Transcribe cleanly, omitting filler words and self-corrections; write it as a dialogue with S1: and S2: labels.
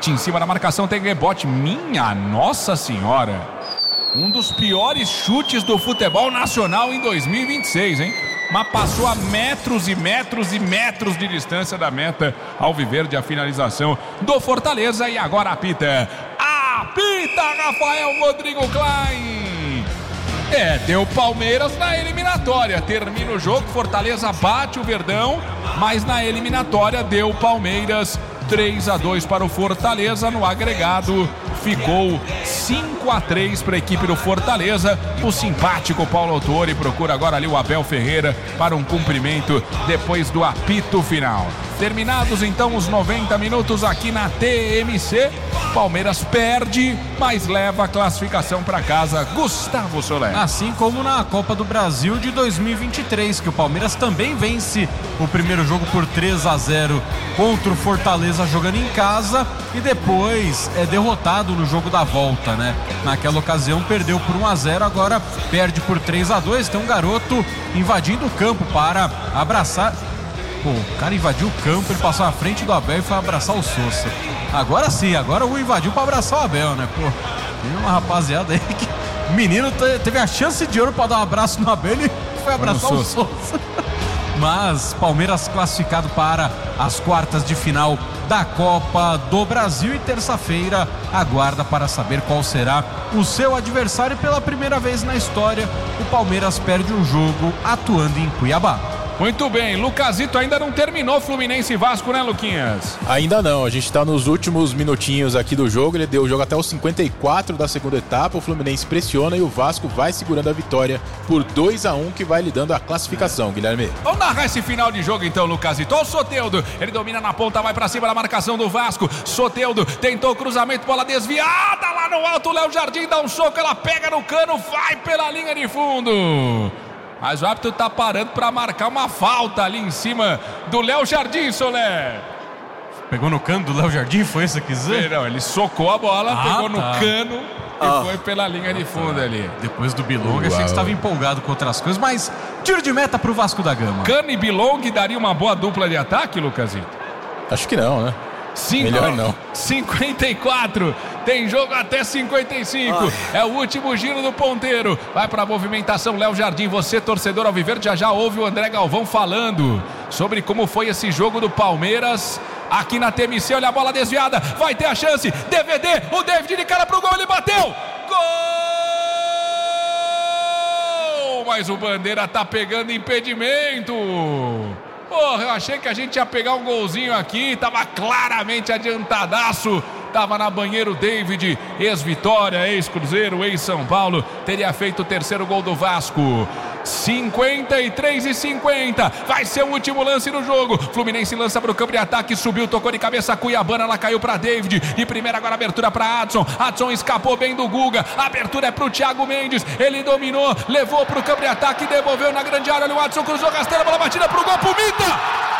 S1: Bate em cima da marcação, tem rebote. Minha Nossa Senhora. Um dos piores chutes do futebol nacional em 2026, hein? Mas passou a metros e metros e metros de distância da meta alviverde, a finalização do Fortaleza. E agora apita Rafael Rodrigo Klein. Deu Palmeiras na eliminatória. Termina o jogo, Fortaleza bate o Verdão, mas na eliminatória deu Palmeiras. 3-2 para o Fortaleza. No agregado ficou 5-3 para a equipe do Fortaleza. O simpático Paulo Autuori procura agora ali o Abel Ferreira para um cumprimento depois do apito final. Terminados então os 90 minutos aqui na TMC, Palmeiras perde, mas leva a classificação para casa. Gustavo Soler.
S2: Assim como na Copa do Brasil de 2023, que o Palmeiras também vence o primeiro jogo por 3-0 contra o Fortaleza jogando em casa e depois é derrotado no jogo da volta, né? Naquela ocasião perdeu por 1-0, agora perde por 3-2. Tem um garoto invadindo o campo para abraçar. Pô, o cara invadiu o campo, ele passou à frente do Abel e foi abraçar o Sousa. Agora sim, agora o invadiu para abraçar o Abel, né? Pô, tem uma rapaziada aí que o menino teve a chance de ouro para dar um abraço no Abel e foi abraçar o Sousa. Mas Palmeiras classificado para as quartas de final da Copa do Brasil e terça-feira aguarda para saber qual será o seu adversário. Pela primeira vez na história, o Palmeiras perde um jogo atuando em Cuiabá.
S1: Muito bem, Lucasito, ainda não terminou Fluminense e Vasco, né, Luquinhas?
S3: Ainda não, a gente está nos últimos minutinhos aqui do jogo. Ele deu o jogo até os 54 da segunda etapa. O Fluminense pressiona e o Vasco vai segurando a vitória por 2-1, que vai lhe dando a classificação, Guilherme.
S1: Vamos narrar esse final de jogo então, Lucasito. Olha o Soteldo, ele domina na ponta, vai pra cima da marcação do Vasco. Soteldo tentou o cruzamento, bola desviada lá no alto. O Léo Jardim dá um soco, ela pega no cano, vai pela linha de fundo. Mas o árbitro tá parando para marcar uma falta ali em cima do Léo Jardim, Soler.
S2: Pegou no cano do Léo Jardim, foi isso que quis dizer?
S1: Não, ele socou a bola, pegou no cano e foi pela linha de fundo ali.
S2: Depois do Bilong, achei que estava empolgado com outras coisas, mas tiro de meta pro Vasco da Gama.
S1: Cano e Bilong daria uma boa dupla de ataque, Lucasito?
S3: Acho que não, né? Melhor não.
S1: 54, tem jogo até 55. É o último giro do ponteiro. Vai pra movimentação, Léo Jardim. Você, torcedor alviverde, já ouve o André Galvão falando sobre como foi esse jogo do Palmeiras aqui na TMC. Olha a bola desviada, vai ter a chance. DVD, o David de cara pro gol, ele bateu. Gol! Mas o Bandeira tá pegando impedimento. Porra, eu achei que a gente ia pegar um golzinho aqui, tava claramente adiantadaço. Tava na banheira o David, ex-Vitória, ex-Cruzeiro, ex-São Paulo. Teria feito o terceiro gol do Vasco. 53-50. Vai ser o último lance do jogo. Fluminense lança para o campo de ataque. Subiu, tocou de cabeça Cuiabana. Ela caiu para David. De primeira agora abertura para Adson. Adson escapou bem do Guga. A abertura é para o Thiago Mendes. Ele dominou, levou para o campo de ataque. Devolveu na grande área. O Adson cruzou rasteira. Bola batida para o gol. Pumita!